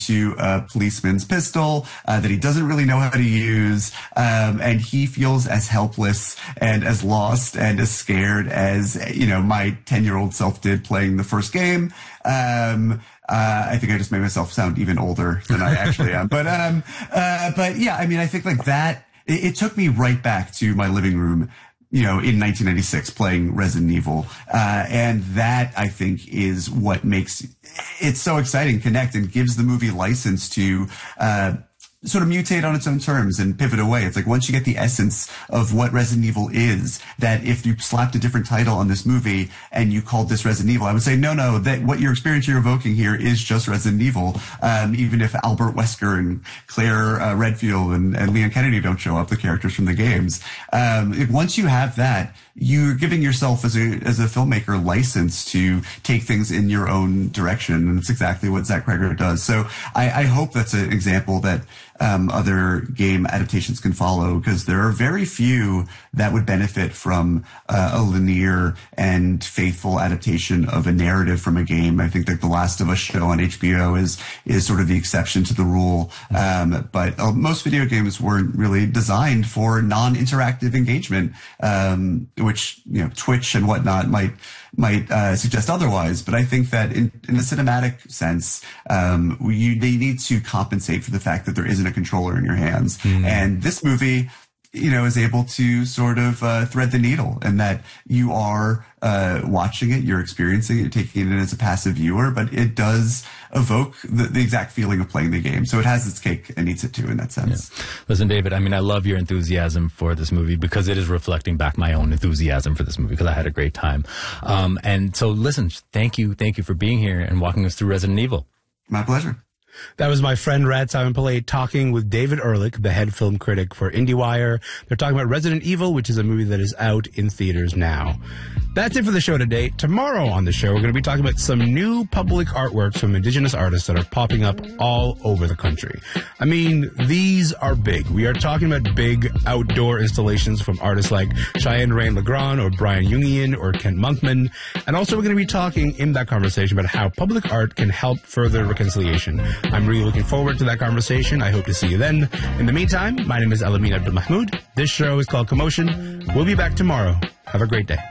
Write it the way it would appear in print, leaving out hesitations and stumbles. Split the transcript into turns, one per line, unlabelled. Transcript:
to a policeman's pistol that he doesn't really know how to use, and he feels as helpless and as lost and as scared as, my 10-year-old self did playing the first game. I think I just made myself sound even older than I actually am. But yeah, I mean, I think like that, it took me right back to my living room, in 1996 playing Resident Evil. And that, I think, is what makes it so exciting, Connect, and gives the movie license to, sort of mutate on its own terms and pivot away. It's like once you get the essence of what Resident Evil is, that if you slapped a different title on this movie and you called this Resident Evil, I would say, no, that what your experience you're evoking here is just Resident Evil. Even if Albert Wesker and Claire Redfield and Leon Kennedy don't show up, the characters from the games. Once you have that, you're giving yourself as a filmmaker license to take things in your own direction. And it's exactly what Zach Cregger does. So I hope that's an example that other game adaptations can follow, because there are very few that would benefit from a linear and faithful adaptation of a narrative from a game. I think that The Last of Us show on HBO is sort of the exception to the rule. But most video games weren't really designed for non-interactive engagement, which, Twitch and whatnot might suggest otherwise. But I think that in a cinematic sense, they need to compensate for the fact that there isn't a controller in your hands. And this movie, is able to sort of thread the needle, and that you are watching it, you're experiencing it, you're taking it in as a passive viewer, but it does evoke the exact feeling of playing the game. So it has its cake and eats it too in that sense.
Yeah. Listen, David, I mean, I love your enthusiasm for this movie because it is reflecting back my own enthusiasm for this movie because I had a great time. And so listen, thank you for being here and walking us through Resident Evil.
My pleasure.
That was my friend Rad Simon Pillay talking with David Ehrlich, the head film critic for IndieWire. They're talking about Resident Evil, which is a movie that is out in theaters now. That's it for the show today. Tomorrow on the show, we're going to be talking about some new public artworks from Indigenous artists that are popping up all over the country. I mean, these are big. We are talking about big outdoor installations from artists like Cheyenne Rain Legrand or Brian Jungian or Kent Monkman. And also we're going to be talking in that conversation about how public art can help further reconciliation. I'm really looking forward to that conversation. I hope to see you then. In the meantime, my name is Elamin Abdul Mahmoud. This show is called Commotion. We'll be back tomorrow. Have a great day.